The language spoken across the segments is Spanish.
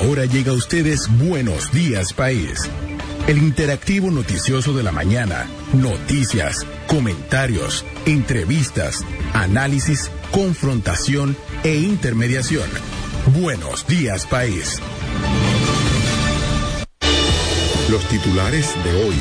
Ahora llega a ustedes Buenos Días País, el interactivo noticioso de la mañana. Noticias, comentarios, entrevistas, análisis, confrontación e intermediación. Buenos Días País. Los titulares de hoy.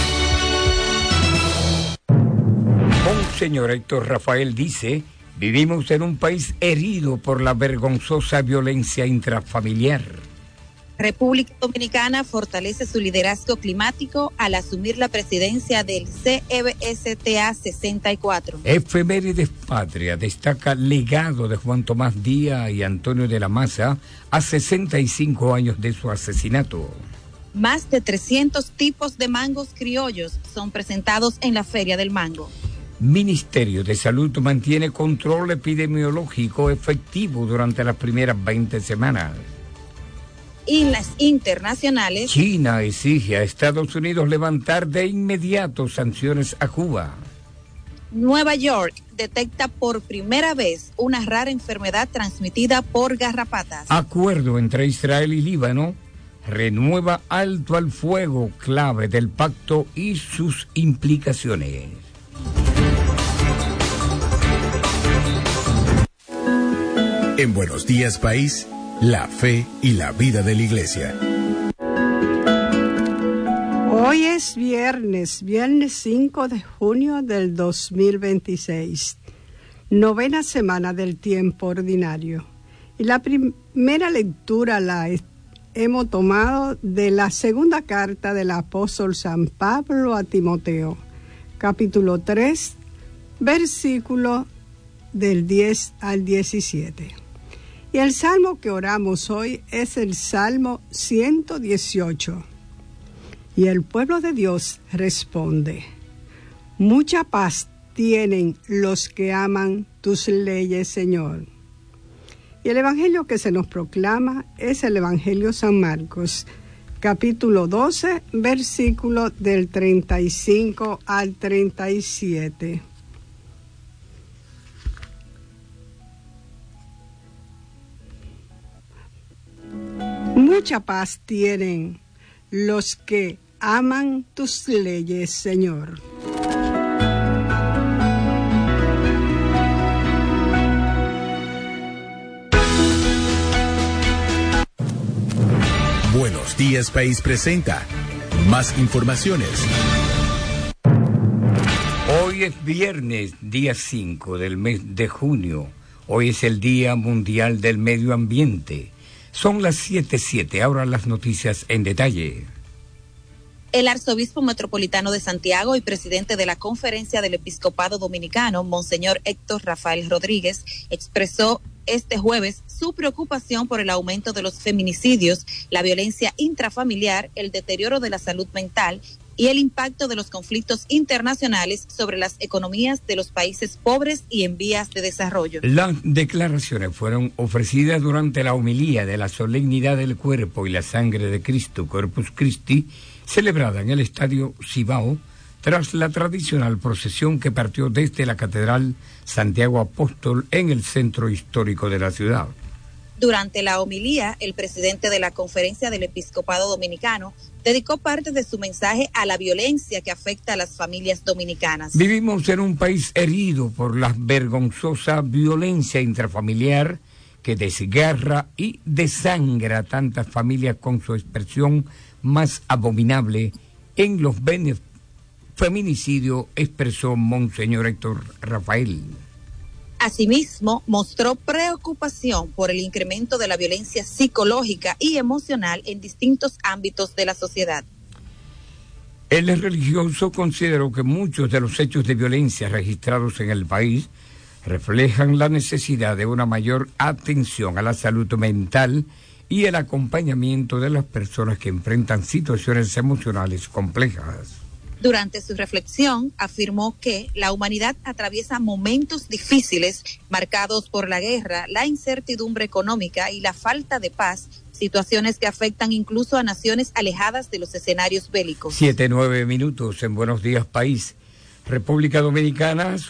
Monseñor Héctor Rafael dice: vivimos en un país herido por la vergonzosa violencia intrafamiliar. República Dominicana fortalece su liderazgo climático al asumir la presidencia del CEBSTA 64. Efemérides Patria destaca legado de Juan Tomás Díaz y Antonio de la Maza a 65 años de su asesinato. Más de 300 tipos de mangos criollos son presentados en la Feria del Mango. Ministerio de Salud mantiene control epidemiológico efectivo durante las primeras 20 semanas. Y en las internacionales, China exige a Estados Unidos levantar de inmediato sanciones a Cuba. Nueva York detecta por primera vez una rara enfermedad transmitida por garrapatas. Acuerdo entre Israel y Líbano renueva alto al fuego, clave del pacto y sus implicaciones. En Buenos Días País, la fe y la vida de la Iglesia. Hoy es viernes 5 de junio del 2026, novena semana del tiempo ordinario. Y la primera lectura la hemos tomado de la segunda carta del apóstol San Pablo a Timoteo, capítulo 3, versículo del 10 al 17. Y el salmo que oramos hoy es el Salmo 118. Y el pueblo de Dios responde: mucha paz tienen los que aman tus leyes, Señor. Y el evangelio que se nos proclama es el Evangelio San Marcos, capítulo 12, versículo del 35 al 37. Mucha paz tienen los que aman tus leyes, Señor. Buenos Días País presenta más informaciones. Hoy es viernes, día 5 del mes de junio. Hoy es el Día Mundial del Medio Ambiente. Son las 7:07, ahora las noticias en detalle. El arzobispo metropolitano de Santiago y presidente de la Conferencia del Episcopado Dominicano, Monseñor Héctor Rafael Rodríguez, expresó este jueves su preocupación por el aumento de los feminicidios, la violencia intrafamiliar, el deterioro de la salud mental y el impacto de los conflictos internacionales sobre las economías de los países pobres y en vías de desarrollo. Las declaraciones fueron ofrecidas durante la homilía de la solemnidad del cuerpo y la sangre de Cristo, Corpus Christi, celebrada en el Estadio Cibao, tras la tradicional procesión que partió desde la Catedral Santiago Apóstol en el centro histórico de la ciudad. Durante la homilía, el presidente de la Conferencia del Episcopado Dominicano dedicó parte de su mensaje a la violencia que afecta a las familias dominicanas. Vivimos en un país herido por la vergonzosa violencia intrafamiliar que desgarra y desangra a tantas familias con su expresión más abominable en los feminicidios, expresó Monseñor Héctor Rafael. Asimismo, mostró preocupación por el incremento de la violencia psicológica y emocional en distintos ámbitos de la sociedad. El religioso consideró que muchos de los hechos de violencia registrados en el país reflejan la necesidad de una mayor atención a la salud mental y el acompañamiento de las personas que enfrentan situaciones emocionales complejas. Durante su reflexión, afirmó que la humanidad atraviesa momentos difíciles marcados por la guerra, la incertidumbre económica y la falta de paz, situaciones que afectan incluso a naciones alejadas de los escenarios bélicos. 7:09 en Buenos Días País. República Dominicana